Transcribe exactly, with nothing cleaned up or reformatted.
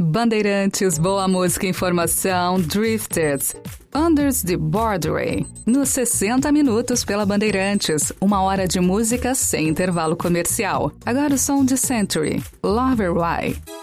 Bandeirantes, boa música e informação, Drifted, Under the Borderway, nos sessenta minutos pela Bandeirantes, uma hora de música sem intervalo comercial. Agora o som de Century, Lover Why.